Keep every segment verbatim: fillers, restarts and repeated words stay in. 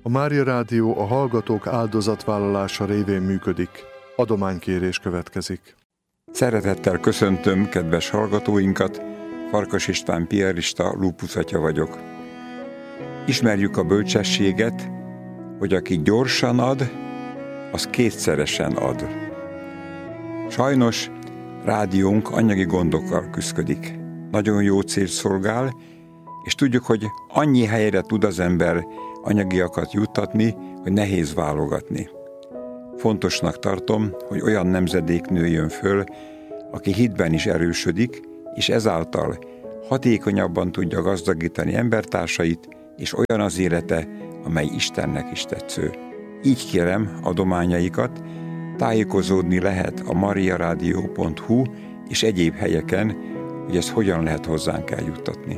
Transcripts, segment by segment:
A Mária Rádió a hallgatók áldozatvállalása révén működik. Adománykérés következik. Szeretettel köszöntöm kedves hallgatóinkat, Farkas István piarista, Lupus atya vagyok. Ismerjük a bölcsességet, hogy aki gyorsan ad, az kétszeresen ad. Sajnos rádiónk anyagi gondokkal küszködik. Nagyon jó célt szolgál, és tudjuk, hogy annyi helyre tud az ember anyagiakat juttatni, hogy nehéz válogatni. Fontosnak tartom, hogy olyan nemzedék nőjön föl, aki hitben is erősödik, és ezáltal hatékonyabban tudja gazdagítani embertársait, és olyan az élete, amely Istennek is tetsző. Így kérem adományaikat, tájékozódni lehet a mariaradio pont hu és egyéb helyeken, hogy ezt hogyan lehet hozzánk eljuttatni.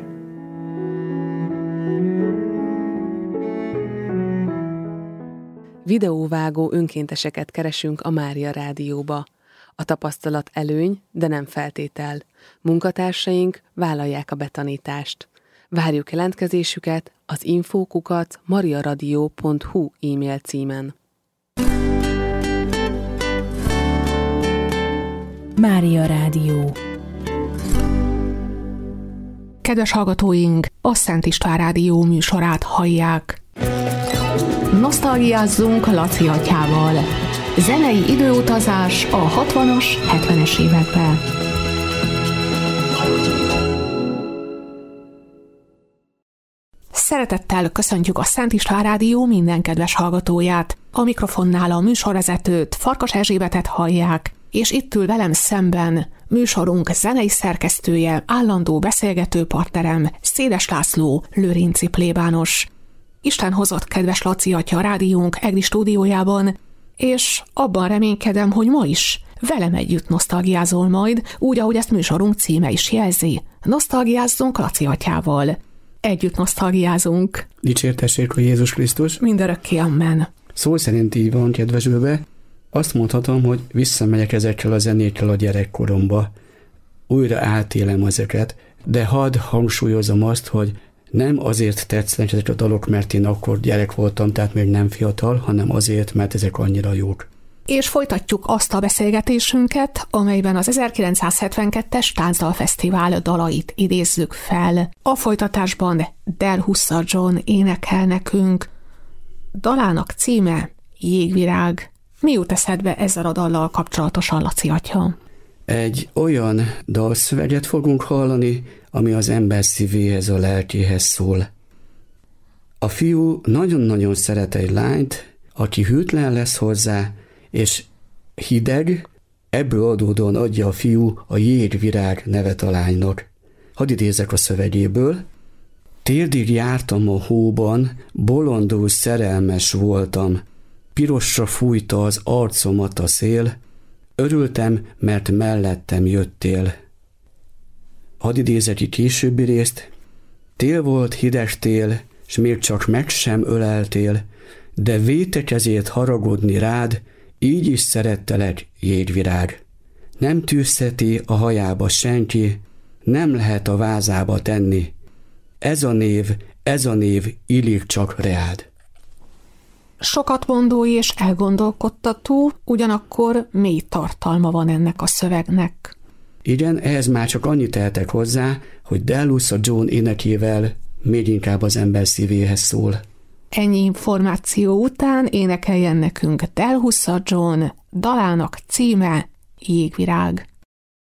Videóvágó önkénteseket keresünk a Mária Rádióba. A tapasztalat előny, de nem feltétel. Munkatársaink vállalják a betanítást. Várjuk jelentkezésüket az info kukac mariaradio pont hu e-mail címen. Mária Rádió. Kedves hallgatóink, a Szent István Rádió műsorát hallják. Nosztalgiázzunk Laci atyával. Zenei időutazás a hatvanas, hetvenes években. Szeretettel köszöntjük a Szent István Rádió minden kedves hallgatóját. A mikrofonnál a műsorvezetőt, Farkas Erzsébetet hallják, és itt ül velem szemben műsorunk zenei szerkesztője, állandó beszélgető partnerem, Szédes László, lőrinci plébános. Isten hozott kedves Laci atya a rádiónk egri stúdiójában, és abban reménykedem, hogy ma is velem együtt nosztalgiázol majd, úgy, ahogy ezt műsorunk címe is jelzi. Nosztalgiázzunk Laci atyával. Együtt nosztalgiázunk. Dicsértessék a Jézus Krisztus. Mindörökké, amen. Szó szerint így van, kedvesülve. Azt mondhatom, hogy visszamegyek ezekkel a zenékkel a gyerekkoromba. Újra átélem ezeket, de hadd hangsúlyozom azt, hogy nem azért tetszenek ezek a dalok, mert én akkor gyerek voltam, tehát még nem fiatal, hanem azért, mert ezek annyira jók. És folytatjuk azt a beszélgetésünket, amelyben az ezerkilencszázhetvenkettes Táncdalfesztivál dalait idézzük fel. A folytatásban Del Hussa John énekel nekünk. Dalának címe Jégvirág. Mi jut eszedbe ezzel a dallal kapcsolatosan, Laci atya? Egy olyan dalszöveget fogunk hallani, ami az ember szívéhez, a lelkéhez szól. A fiú nagyon-nagyon szeret egy lányt, aki hűtlen lesz hozzá, és hideg, ebből adódóan adja a fiú a Jégvirág nevet a lánynak. Hadd idézek a szövegéből. Térdig jártam a hóban, bolondul szerelmes voltam, pirosra fújta az arcomat a szél, örültem, mert mellettem jöttél. Hadd idézek ki későbbi részt. Tél volt, hideg tél, s még csak meg sem öleltél, de vétekezét haragudni rád, így is szerettelek, jégvirág. Nem tűzheti a hajába senki, nem lehet a vázába tenni. Ez a név, ez a név illik csak reád. Sokat mondó és elgondolkodtató, ugyanakkor mély tartalma van ennek a szövegnek. Igen, ehhez már csak annyit tehetek hozzá, hogy Del Hussa John énekével még inkább az ember szívéhez szól. Ennyi információ után énekeljen nekünk Del Hussa John, dalának címe Jégvirág.